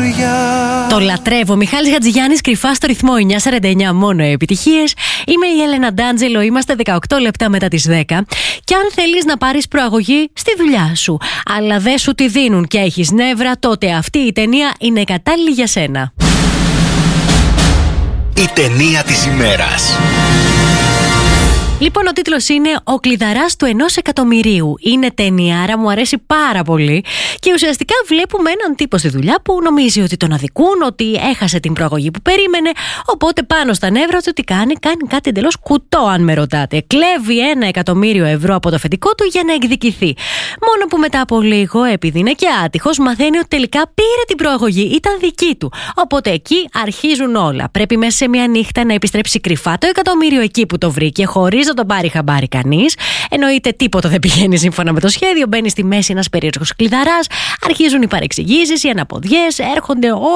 καρδιά. Το λατρεύω. Μιχάλης Χατζηγιάννης, κρυφά στο ρυθμό 949, μόνο επιτυχίες. Είμαι η Έλενα Ντάντζελο, είμαστε 18 λεπτά μετά τις 10. Και αν θέλεις να πάρεις προαγωγή στη δουλειά σου, αλλά δεν σου τη δίνουν και έχεις νεύρα, τότε αυτή η ταινία είναι κατάλληλη για σένα. Η ταινία της ημέρας. Λοιπόν, ο τίτλος είναι «Ο κλειδαράς του 1.000.000». Είναι ταινιάρα, μου αρέσει πάρα πολύ. Και ουσιαστικά βλέπουμε έναν τύπο στη δουλειά που νομίζει ότι τον αδικούν, ότι έχασε την προαγωγή που περίμενε. Οπότε πάνω στα νεύρα του τι κάνει κάτι εντελώς κουτό, αν με ρωτάτε. Κλέβει 1.000.000 ευρώ από το αφεντικό του για να εκδικηθεί. Μόνο που μετά από λίγο, επειδή είναι και άτυχος, μαθαίνει ότι τελικά πήρε την προαγωγή, ήταν δική του. Οπότε εκεί αρχίζουν όλα. Πρέπει μέσα σε μια νύχτα να επιστρέψει κρυφά το 1.000.000 εκεί που το βρήκε, χωρίς να τον πάρει χαμπάρι κανείς. Εννοείται τίποτα δεν πηγαίνει σύμφωνα με το σχέδιο. Μπαίνει στη μέση ένας περίεργος κλειδαράς. Αρχίζουν οι παρεξηγήσεις, οι αναποδιές. Έρχονται